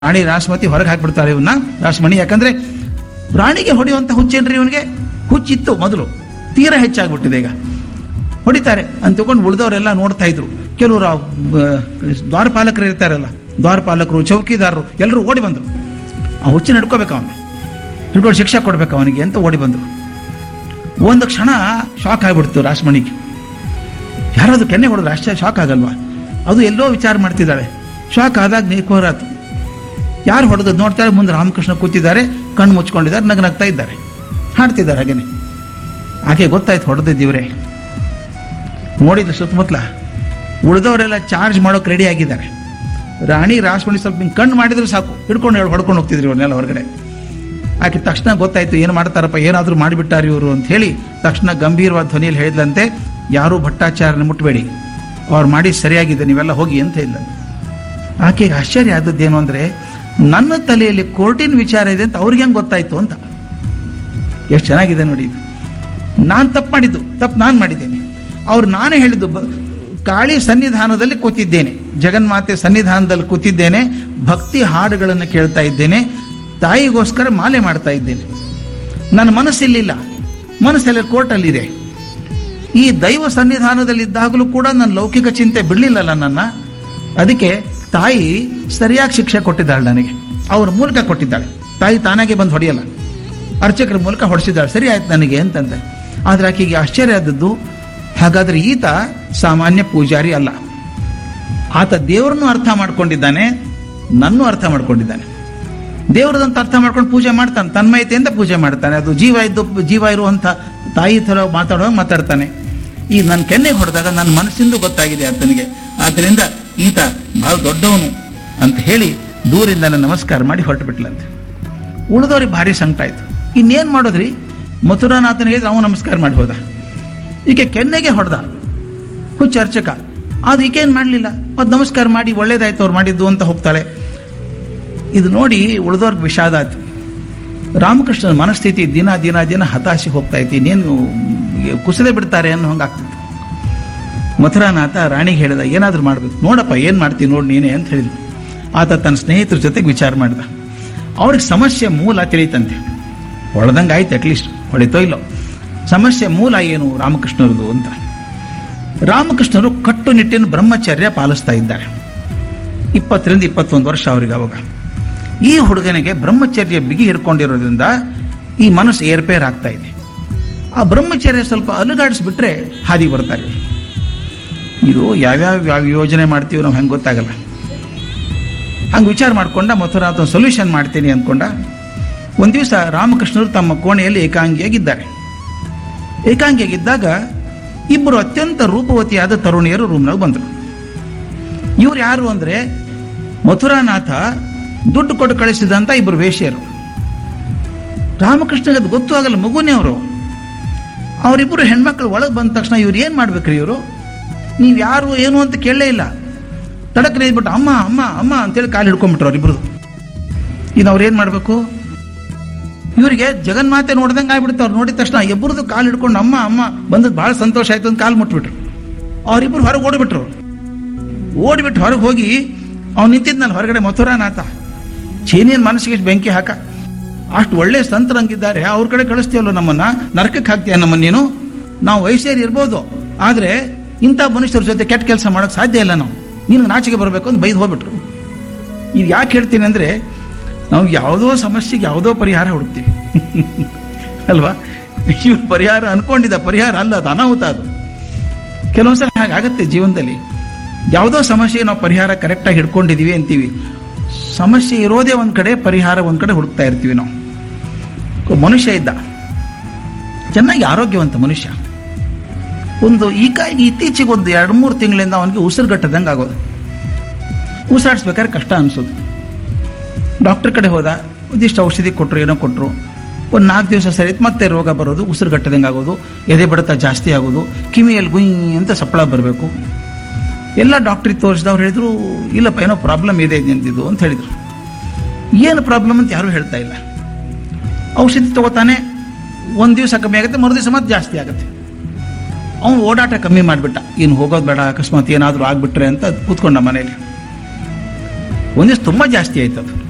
ರಾಣಿ ರಾಸಮತಿ ಹೊರಗೆ ಹಾಕ್ಬಿಡ್ತಾರೆ ಇವನ್ನ ರಾಸಮಣಿ. ಯಾಕಂದ್ರೆ ರಾಣಿಗೆ ಹೊಡೆಯುವಂತ ಹುಚ್ಚೇನ್ರಿ ಇವನಿಗೆ, ಹುಚ್ಚಿತ್ತು ಮೊದಲು, ತೀರಾ ಹೆಚ್ಚಾಗ್ಬಿಟ್ಟಿದೆ ಈಗ. ಹೊಡಿತಾರೆ ಅಂತ ತಗೊಂಡು ಉಳಿದವರೆಲ್ಲ ನೋಡ್ತಾ ಇದ್ರು. ಕೆಲವರು ದ್ವಾರಪಾಲಕರು ಇರ್ತಾರಲ್ಲ, ದ್ವಾರಪಾಲಕರು, ಚೌಕಿದಾರರು ಎಲ್ಲರೂ ಓಡಿ ಬಂದರು. ಆ ಹುಚ್ಚಿನ ಹಿಡ್ಕೋಬೇಕು, ಅವನು ಹಿಡ್ಕೊಂಡು ಶಿಕ್ಷೆ ಕೊಡ್ಬೇಕು ಅವನಿಗೆ ಅಂತ ಓಡಿ ಬಂದರು. ಒಂದು ಕ್ಷಣ ಶಾಕ್ ಆಗಿಬಿಡ್ತು ರಾಸಮಣಿಗೆ. ಯಾರಾದ್ರು ಕೆನ್ನೆ ಹೊಡೆದ್ರೆ ಅಷ್ಟೇ ಶಾಕ್ ಆಗಲ್ವಾ? ಅದು ಎಲ್ಲೋ ವಿಚಾರ ಮಾಡ್ತಿದ್ದಾಳೆ. ಶಾಕ್ ಆದಾಗ ನೇಕೋರಾತು. ಯಾರು ಹೊಡೆದು ನೋಡ್ತಾರೆ, ಮುಂದೆ ರಾಮಕೃಷ್ಣ ಕೂತಿದ್ದಾರೆ, ಕಣ್ಣು ಮುಚ್ಕೊಂಡಿದ್ದಾರೆ, ನಗ್ನಗ್ತಾ ಇದ್ದಾರೆ, ಹಾಡ್ತಿದ್ದಾರೆ ಹಾಗೇನೆ. ಆಕೆ ಗೊತ್ತಾಯ್ತು ಹೊಡೆದಿದ್ದೀವ್ರೆ. ನೋಡಿದ್ರು ಸುತ್ತಮುತ್ತಲ ಉಳಿದವರೆಲ್ಲ ಚಾರ್ಜ್ ಮಾಡೋಕೆ ರೆಡಿ ಆಗಿದ್ದಾರೆ. ರಾಣಿ ರಾಸಮಣಿ ಸ್ವಲ್ಪ ಹಿಂಗೆ ಕಣ್ಣು ಮಾಡಿದ್ರು ಸಾಕು, ಹಿಡ್ಕೊಂಡು ಹೊಡ್ಕೊಂಡು ಹೋಗ್ತಿದ್ರು ಇವ್ರನ್ನೆಲ್ಲ ಹೊರಗಡೆ. ಆಕೆ ತಕ್ಷಣ ಗೊತ್ತಾಯ್ತು ಏನು ಮಾಡ್ತಾರಪ್ಪ, ಏನಾದರೂ ಮಾಡಿಬಿಟ್ಟಾರ ಇವರು ಅಂತ ಹೇಳಿ ತಕ್ಷಣ ಗಂಭೀರವಾದ ಧ್ವನಿಯಲ್ಲಿ ಹೇಳಿದ್ಲಂತೆ, ಯಾರೂ ಭಟ್ಟಾಚಾರ್ಯನ ಮುಟ್ಟಬೇಡಿ, ಅವ್ರು ಮಾಡಿ ಸರಿಯಾಗಿದೆ, ನೀವೆಲ್ಲ ಹೋಗಿ ಅಂತ ಹೇಳಿದ್ಲಂತೆ. ಆಕೆಗೆ ಆಶ್ಚರ್ಯ ಆದದ್ದೇನು ಅಂದರೆ, ನನ್ನ ತಲೆಯಲ್ಲಿ ಕೋರ್ಟಿನ ವಿಚಾರ ಇದೆ ಅಂತ ಅವ್ರಿಗೆ ಹೆಂಗೆ ಗೊತ್ತಾಯ್ತು ಅಂತ. ಎಷ್ಟು ಚೆನ್ನಾಗಿದೆ ನೋಡಿ ಇದು. ನಾನು ತಪ್ಪು ಮಾಡಿದ್ದು, ತಪ್ಪು ನಾನು ಮಾಡಿದ್ದೇನೆ. ಅವ್ರು ನಾನೇ ಹೇಳಿದ್ದು, ಕಾಳಿ ಸನ್ನಿಧಾನದಲ್ಲಿ ಕೂತಿದ್ದೇನೆ, ಜಗನ್ಮಾತೆ ಸನ್ನಿಧಾನದಲ್ಲಿ ಕೂತಿದ್ದೇನೆ, ಭಕ್ತಿ ಹಾಡುಗಳನ್ನು ಕೇಳ್ತಾ ಇದ್ದೇನೆ, ತಾಯಿಗೋಸ್ಕರ ಮಾಲೆ ಮಾಡ್ತಾ ಇದ್ದೇನೆ. ನನ್ನ ಮನಸ್ಸಿಲ್ಲಿಲ್ಲ, ಮನಸ್ಸೆಲ್ಲ ಕೋರ್ಟಲ್ಲಿದೆ. ಈ ದೈವ ಸನ್ನಿಧಾನದಲ್ಲಿದ್ದಾಗಲೂ ಕೂಡ ನನ್ನ ಲೌಕಿಕ ಚಿಂತೆ ಬಿಡಲಿಲ್ಲಲ್ಲ ನನ್ನ. ಅದಕ್ಕೆ ತಾಯಿ ಸರಿಯಾಗಿ ಶಿಕ್ಷೆ ಕೊಟ್ಟಿದ್ದಾಳೆ ನನಗೆ, ಅವ್ರ ಮೂಲಕ ಕೊಟ್ಟಿದ್ದಾಳೆ. ತಾಯಿ ತಾನಾಗೆ ಬಂದು ಹೊಡೆಯಲ್ಲ, ಅರ್ಚಕರ ಮೂಲಕ ಹೊಡೆಸಿದ್ದಾಳೆ, ಸರಿ ಆಯ್ತು ನನಗೆ ಅಂತಂದೆ. ಆದರೆ ಆಕೆಗೆ ಆಶ್ಚರ್ಯ ಆದದ್ದು, ಹಾಗಾದ್ರೆ ಈತ ಸಾಮಾನ್ಯ ಪೂಜಾರಿ ಅಲ್ಲ, ಆತ ದೇವರನ್ನು ಅರ್ಥ ಮಾಡ್ಕೊಂಡಿದ್ದಾನೆ, ನನ್ನೂ ಅರ್ಥ ಮಾಡ್ಕೊಂಡಿದ್ದಾನೆ. ದೇವರದಂತ ಅರ್ಥ ಮಾಡ್ಕೊಂಡು ಪೂಜೆ ಮಾಡ್ತಾನೆ, ತನ್ಮಯತೆಯಿಂದ ಪೂಜೆ ಮಾಡ್ತಾನೆ. ಅದು ಜೀವ ಇರುವಂಥ ತಾಯಿ ಥರ ಮಾತಾಡುವಾಗ ಮಾತಾಡ್ತಾನೆ. ಈ ನನ್ನ ಕೆನ್ನೆಗೆ ಹೊಡೆದಾಗ ನನ್ನ ಮನಸ್ಸಿಂದ ಗೊತ್ತಾಗಿದೆ ಆತನಿಗೆ, ಆದ್ದರಿಂದ ಈತ ಬಹಳ ದೊಡ್ಡವನು ಅಂತ ಹೇಳಿ ದೂರಿಂದ ನಮಸ್ಕಾರ ಮಾಡಿ ಹೊರಟು ಬಿಟ್ಲಂತೆ. ಉಳಿದವ್ರಿಗೆ ಭಾರಿ ಸಂಕಟ ಆಯ್ತು. ಇನ್ನೇನು ಮಾಡೋದ್ರಿ? ಮಥುರಾನಾಥನಿಗೆ ಅವನು ನಮಸ್ಕಾರ ಮಾಡಿ ಹೋದ, ಈಕೆ ಕೆನ್ನೆಗೆ ಹೊಡೆದ ಹುಚ್ಚ ಅರ್ಚಕ. ಅದು ಈಕೇನು ಮಾಡಲಿಲ್ಲ, ಅದು ನಮಸ್ಕಾರ ಮಾಡಿ ಒಳ್ಳೇದಾಯ್ತು ಅವ್ರು ಮಾಡಿದ್ದು ಅಂತ ಹೋಗ್ತಾಳೆ. ಇದು ನೋಡಿ ಉಳಿದವ್ರಿಗೆ ವಿಷಾದ ಆಯ್ತು. ರಾಮಕೃಷ್ಣನ ಮನಸ್ಥಿತಿ ದಿನ ದಿನ ದಿನ ಹತಾಶೆ ಹೋಗ್ತಾ ಇತ್ತು. ಇನ್ನೇನು ಕುಸಿದೇ ಬಿಡ್ತಾರೆ ಅನ್ನೋ ಹಂಗೆ ಆಗ್ತಿತ್ತು. ಮಥುರಾನಾಥ ರಾಣಿಗೆ ಹೇಳಿದ, ಏನಾದರೂ ಮಾಡಬೇಕು, ನೋಡಪ್ಪ ಏನು ಮಾಡ್ತೀನಿ ನೋಡಿ ನೀನೇ ಅಂತ ಹೇಳಿದ್ರು. ಆತ ತನ್ನ ಸ್ನೇಹಿತರ ಜೊತೆಗೆ ವಿಚಾರ ಮಾಡಿದ. ಅವ್ರಿಗೆ ಸಮಸ್ಯೆ ಮೂಲ ತಿಳಿತಂತೆ. ಹೊಡೆದಂಗೆ ಆಯ್ತು, ಅಟ್ಲೀಸ್ಟ್ ಹೊಳಿತೋ ಇಲ್ಲೋ. ಸಮಸ್ಯೆ ಮೂಲ ಏನು ರಾಮಕೃಷ್ಣರದು ಅಂತ. ರಾಮಕೃಷ್ಣರು ಕಟ್ಟುನಿಟ್ಟಿನ ಬ್ರಹ್ಮಚರ್ಯ ಪಾಲಿಸ್ತಾ ಇದ್ದಾರೆ. 20 ರಿಂದ 21 ವರ್ಷ ಅವರಿಗೆ ಅವಾಗ. ಈ ಹುಡುಗನಿಗೆ ಬ್ರಹ್ಮಚರ್ಯ ಬಿಗಿ ಹಿಡ್ಕೊಂಡಿರೋದ್ರಿಂದ ಈ ಮನಸ್ಸು ಏರ್ಪೇರ್ ಆಗ್ತಾ ಇದೆ. ಆ ಬ್ರಹ್ಮಚರ್ಯ ಸ್ವಲ್ಪ ಅಲುಗಾಡಿಸ್ಬಿಟ್ರೆ ಹಾದಿ ಬರ್ತಾರೆ. ಇದು ಯಾವ್ಯಾವ ಯೋಜನೆ ಮಾಡ್ತೀವಿ ನಾವು ಹೆಂಗೆ ಗೊತ್ತಾಗಲ್ಲ. ಹಂಗೆ ವಿಚಾರ ಮಾಡ್ಕೊಂಡ ಮಥುರಾಥ ಸೊಲ್ಯೂಷನ್ ಮಾಡ್ತೀನಿ ಅಂದ್ಕೊಂಡ. ಒಂದು ದಿವಸ ರಾಮಕೃಷ್ಣರು ತಮ್ಮ ಕೋಣೆಯಲ್ಲಿ ಏಕಾಂಗಿಯಾಗಿದ್ದಾರೆ. ಏಕಾಂಗಿಯಾಗಿದ್ದಾಗ ಇಬ್ಬರು ಅತ್ಯಂತ ರೂಪವತಿಯಾದ ತರುಣಿಯರು ರೂಮ್ನಾಗ ಬಂದರು. ಇವ್ರು ಯಾರು ಅಂದರೆ ಮಥುರಾನಾಥ ದುಡ್ಡು ಕೊಟ್ಟು ಕಳಿಸಿದಂತ ಇಬ್ಬರು ವೇಶ್ಯರು. ರಾಮಕೃಷ್ಣಗೆ ಅದು ಗೊತ್ತೂ ಆಗಲ್ಲ, ಮಗುನೇ ಅವರು. ಅವರಿಬ್ಬರು ಹೆಣ್ಮಕ್ಳು ಒಳಗೆ ಬಂದ ತಕ್ಷಣ ಇವ್ರು ಏನು ಮಾಡ್ಬೇಕ್ರಿ, ಇವರು ನೀವು ಯಾರು ಏನು ಅಂತ ಕೇಳಲೇ ಇಲ್ಲ. ತಡಕ್ಕೆ ಇದ್ಬಿಟ್ಟು ಅಮ್ಮ ಅಮ್ಮ ಅಮ್ಮ ಅಂತೇಳಿ ಕಾಲು ಹಿಡ್ಕೊಂಡ್ಬಿಟ್ರು ಅವರಿಬ್ರು. ಇನ್ನು ಅವ್ರು ಏನು ಮಾಡಬೇಕು? ಇವರಿಗೆ ಜಗನ್ಮಾತೆ ನೋಡ್ದಂಗೆ ಆಗ್ಬಿಡ್ತು. ಅವ್ರು ನೋಡಿದ ತಕ್ಷಣ ಇಬ್ಬರದು ಕಾಲು ಹಿಡ್ಕೊಂಡು ಅಮ್ಮ ಅಮ್ಮ ಬಂದದ್ದು ಭಾಳ ಸಂತೋಷ ಆಯ್ತು ಅಂತ ಕಾಲು ಮುಟ್ಬಿಟ್ರು. ಅವರಿಬ್ಬರು ಹೊರಗೆ ಓಡಿಬಿಟ್ರು. ಹೊರಗೆ ಹೋಗಿ ಅವ್ನು ನಿಂತಿದ್ನಲ್ಲ ಹೊರಗಡೆ ಮಥುರಾನಾಥ. ಚೀನಿಯನ್ ಮನಸ್ಸಿಗೆ ಬೆಂಕಿ ಹಾಕ, ಅಷ್ಟು ಒಳ್ಳೆ ಸಂತರಂಗಿದ್ದಾರೆ, ಅವ್ರ ಕಡೆ ಕಳಿಸ್ತೀವಲ್ಲ ನಮ್ಮನ್ನ, ನರಕಕ್ಕೆ ಹಾಕ್ತೀಯ ನಮ್ಮನ್ನ ನೀನು. ನಾವು ವಯಸ್ಸೇರಿ ಇರ್ಬೋದು, ಆದರೆ ಇಂಥ ಮನುಷ್ಯರ ಜೊತೆ ಕೆಟ್ಟ ಕೆಲಸ ಮಾಡೋಕ್ಕೆ ಸಾಧ್ಯ ಇಲ್ಲ ನಾವು, ನೀನು ನಾಚಿಕೆ ಬರಬೇಕು ಅಂತ ಬೈದು ಹೋಗ್ಬಿಟ್ರು. ಇದು ಯಾಕೆ ಹೇಳ್ತೀನಿ ಅಂದರೆ, ನಾವು ಯಾವುದೋ ಸಮಸ್ಯೆಗೆ ಯಾವುದೋ ಪರಿಹಾರ ಹುಡುಕ್ತೀವಿ ಅಲ್ವಾ? ಇವ್ರು ಪರಿಹಾರ ಅನ್ಕೊಂಡಿದ್ದ ಪರಿಹಾರ ಅಲ್ಲ, ಅದು ಅನಾಹುತ. ಅದು ಕೆಲವೊಂದ್ಸಲ ಹಾಗಾಗತ್ತೆ ಜೀವನದಲ್ಲಿ. ಯಾವುದೋ ಸಮಸ್ಯೆಗೆ ನಾವು ಪರಿಹಾರ ಕರೆಕ್ಟಾಗಿ ಹಿಡ್ಕೊಂಡಿದ್ದೀವಿ ಅಂತೀವಿ. ಸಮಸ್ಯೆ ಇರೋದೇ ಒಂದು ಕಡೆ, ಪರಿಹಾರ ಒಂದು ಕಡೆ ಹುಡುಕ್ತಾ ಇರ್ತೀವಿ ನಾವು. ಮನುಷ್ಯ ಇದ್ದ, ಚೆನ್ನಾಗಿ ಆರೋಗ್ಯವಂತ ಮನುಷ್ಯ. ಇತ್ತೀಚೆಗೆ ಒಂದು 2-3 ತಿಂಗಳಿಂದ ಅವನಿಗೆ ಉಸಿರುಗಟ್ಟದಂಗೆ ಆಗೋದು. ಉಸಿರಾಡಿಸ್ಬೇಕಾದ್ರೆ ಕಷ್ಟ ಅನಿಸೋದು. ಡಾಕ್ಟರ್ ಕಡೆ ಹೋದ, ಒಂದಿಷ್ಟು ಔಷಧಿ ಕೊಟ್ಟರು, ಏನೋ ಕೊಟ್ಟರು. ಒಂದು 4 ದಿವಸ ಸರಿ ಮತ್ತೆ ರೋಗ ಬರೋದು, ಉಸಿರುಗಟ್ಟದಂಗೆ ಆಗೋದು, ಎದೆ ಬಡಿತ ಜಾಸ್ತಿ ಆಗೋದು, ಕಿವಿಯಲ್ಲಿ ಗುಯ್ ಅಂತ ಸಪ್ಪಳ ಬರಬೇಕು. ಎಲ್ಲ ಡಾಕ್ಟ್ರಿಗೆ ತೋರಿಸಿದವ್ರು ಹೇಳಿದ್ರು, ಇಲ್ಲಪ್ಪ ಏನೋ ಪ್ರಾಬ್ಲಮ್ ಇದೆ ನಿಂತಿದ್ದು ಅಂತ ಹೇಳಿದರು. ಏನು ಪ್ರಾಬ್ಲಮ್ ಅಂತ ಯಾರೂ ಹೇಳ್ತಾ ಇಲ್ಲ. ಔಷಧಿ ತಗೋತಾನೆ, ಒಂದು ದಿವಸ ಕಮ್ಮಿ ಆಗುತ್ತೆ, ಮರುದಿವಸ ಮತ್ತೆ ಜಾಸ್ತಿ ಆಗುತ್ತೆ. ಅವನು ಓಡಾಟ ಕಮ್ಮಿ ಮಾಡಿಬಿಟ್ಟ, ಇನ್ನು ಹೋಗೋದು ಬೇಡ, ಅಕಸ್ಮಾತ್ ಏನಾದರೂ ಆಗಿಬಿಟ್ರೆ ಅಂತ ಕೂತ್ಕೊಂಡ ಮನೇಲಿ. ಒಂದಿವ್ಸ ತುಂಬ ಜಾಸ್ತಿ ಆಯ್ತು ಅದು.